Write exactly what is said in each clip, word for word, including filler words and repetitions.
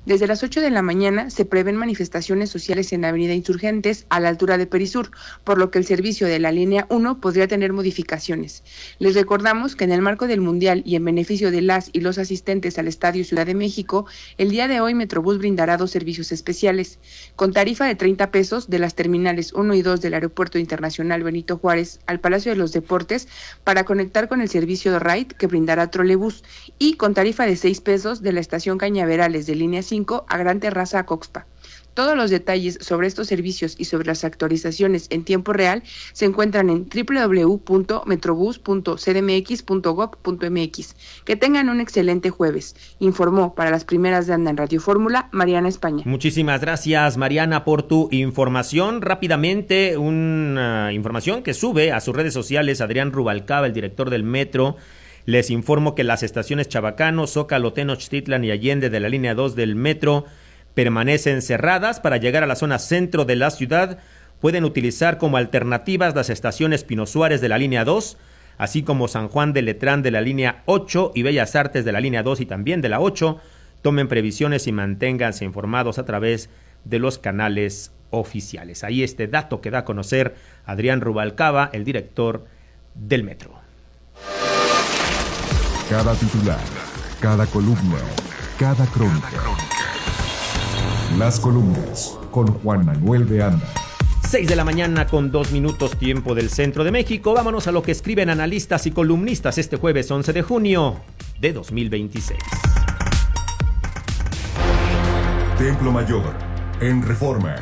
Desde las ocho de la mañana se prevén manifestaciones sociales en Avenida Insurgentes a la altura de Perisur, por lo que el servicio de la línea uno podría tener modificaciones. Les recordamos que en el marco del Mundial y en beneficio de las y los asistentes al Estadio Ciudad de México, el día de hoy Metrobús brindará dos servicios especiales, con tarifa de treinta pesos de las terminales uno y dos del Aeropuerto Internacional Benito Juárez al Palacio de los Deportes para conectar con el servicio de Ride que brindará Trolebús, y con tarifa de seis pesos de la estación Cañaverales de línea cinco a Gran Terraza a Coxpa. Todos los detalles sobre estos servicios y sobre las actualizaciones en tiempo real se encuentran en doble u doble u doble u punto metrobús punto c d m x punto gob punto m x. Que tengan un excelente jueves. Informó para las primeras de Anda en Radio Fórmula, Mariana España. Muchísimas gracias, Mariana, por tu información. Rápidamente, una información que sube a sus redes sociales Adrián Rubalcaba, el director del Metro. Les informo que las estaciones Chabacano, Zócalo, Tenochtitlan y Allende de la línea dos del Metro permanecen cerradas. Para llegar a la zona centro de la ciudad pueden utilizar como alternativas las estaciones Pino Suárez de la línea dos, así como San Juan de Letrán de la línea ocho y Bellas Artes de la línea dos y también de la ocho. Tomen previsiones y manténganse informados a través de los canales oficiales. Ahí este dato que da a conocer Adrián Rubalcaba, el director del Metro. Cada titular, cada columna, cada crónica. Las columnas con Juan Manuel de Anda. seis de la mañana con dos minutos tiempo del centro de México. Vámonos a lo que escriben analistas y columnistas este jueves once de junio de dos mil veintiséis. Templo Mayor, en Reforma.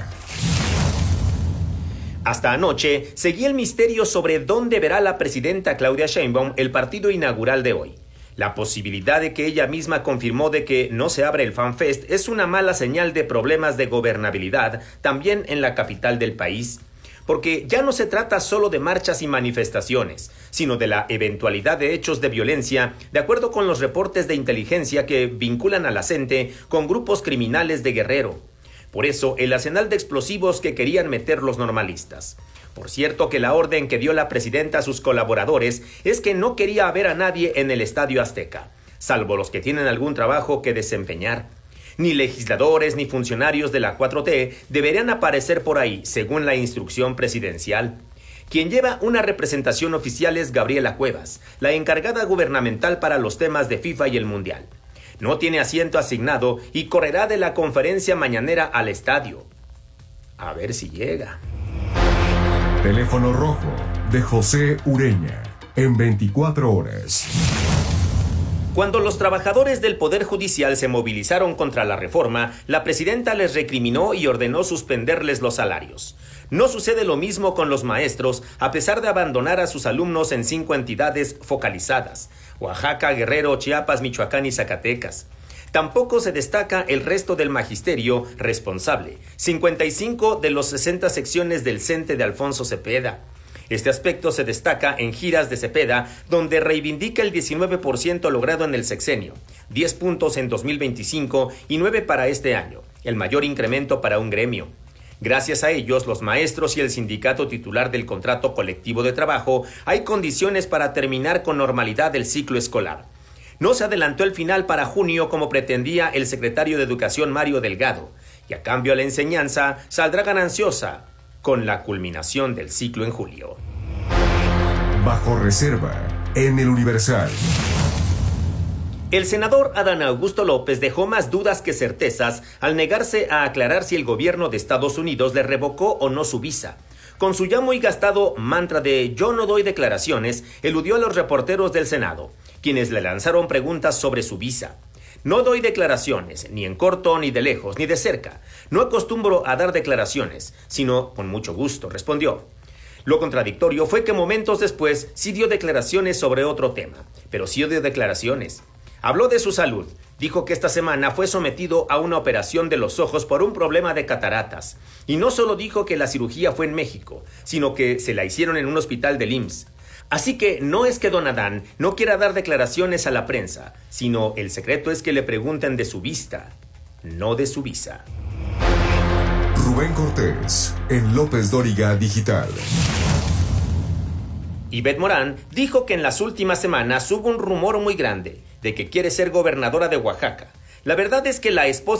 Hasta anoche seguía el misterio sobre dónde verá la presidenta Claudia Sheinbaum el partido inaugural de hoy. La posibilidad de que ella misma confirmó de que no se abre el FanFest es una mala señal de problemas de gobernabilidad también en la capital del país, porque ya no se trata solo de marchas y manifestaciones, sino de la eventualidad de hechos de violencia, de acuerdo con los reportes de inteligencia que vinculan a la CENTE con grupos criminales de Guerrero. Por eso, el arsenal de explosivos que querían meter los normalistas. Por cierto que la orden que dio la presidenta a sus colaboradores es que no quería ver a nadie en el Estadio Azteca, salvo los que tienen algún trabajo que desempeñar. Ni legisladores ni funcionarios de la cuatro T deberían aparecer por ahí, según la instrucción presidencial. Quien lleva una representación oficial es Gabriela Cuevas, la encargada gubernamental para los temas de FIFA y el Mundial. No tiene asiento asignado y correrá de la conferencia mañanera al estadio. A ver si llega. Teléfono rojo de José Ureña, en veinticuatro horas. Cuando los trabajadores del Poder Judicial se movilizaron contra la reforma, la presidenta les recriminó y ordenó suspenderles los salarios. No sucede lo mismo con los maestros, a pesar de abandonar a sus alumnos en cinco entidades focalizadas: Oaxaca, Guerrero, Chiapas, Michoacán y Zacatecas. Tampoco se destaca el resto del magisterio responsable, cincuenta y cinco de los sesenta secciones del CENTE de Alfonso Cepeda. Este aspecto se destaca en giras de Cepeda, donde reivindica el diecinueve por ciento logrado en el sexenio, diez puntos en dos mil veinticinco y nueve para este año, el mayor incremento para un gremio. Gracias a ellos, los maestros y el sindicato titular del contrato colectivo de trabajo, hay condiciones para terminar con normalidad el ciclo escolar. No se adelantó el final para junio como pretendía el secretario de Educación Mario Delgado, y a cambio la enseñanza saldrá gananciosa con la culminación del ciclo en julio. Bajo reserva, en el Universal. El senador Adán Augusto López dejó más dudas que certezas al negarse a aclarar si el gobierno de Estados Unidos le revocó o no su visa. Con su ya muy gastado mantra de "yo no doy declaraciones", eludió a los reporteros del Senado, quienes le lanzaron preguntas sobre su visa. "No doy declaraciones, ni en corto, ni de lejos, ni de cerca. No acostumbro a dar declaraciones, sino con mucho gusto", respondió. Lo contradictorio fue que momentos después sí dio declaraciones sobre otro tema, pero sí dio declaraciones. Habló de su salud. Dijo que esta semana fue sometido a una operación de los ojos por un problema de cataratas. Y no solo dijo que la cirugía fue en México, sino que se la hicieron en un hospital del I M S S. Así que no es que don Adán no quiera dar declaraciones a la prensa, sino el secreto es que le pregunten de su vista, no de su visa. Rubén Cortés, en López Dóriga Digital. Ivette Morán dijo que en las últimas semanas hubo un rumor muy grande de que quiere ser gobernadora de Oaxaca. La verdad es que la esposa